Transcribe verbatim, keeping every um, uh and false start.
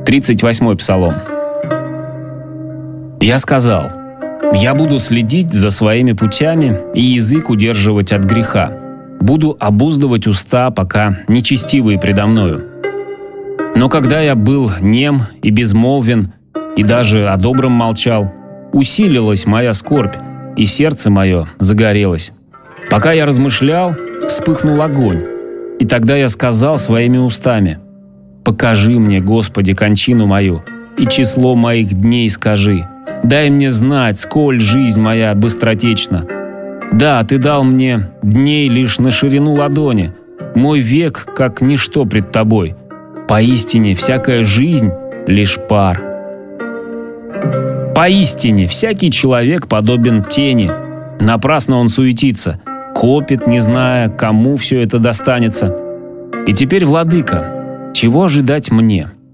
тридцать восьмой Псалом. «Я сказал: я буду следить за своими путями и язык удерживать от греха. Буду обуздывать уста, пока нечестивые предо мною. Но когда я был нем и безмолвен, и даже о добром молчал, усилилась моя скорбь, и сердце мое загорелось. Пока я размышлял, вспыхнул огонь. И тогда я сказал своими устами: покажи мне, Господи, кончину мою, и число моих дней скажи. Дай мне знать, сколь жизнь моя быстротечна. Да, Ты дал мне дней лишь на ширину ладони, мой век, как ничто пред Тобой. Поистине, всякая жизнь — лишь пар. Поистине, всякий человек подобен тени. Напрасно он суетится, копит, не зная, кому все это достанется. И теперь, Владыка, чего ожидать мне?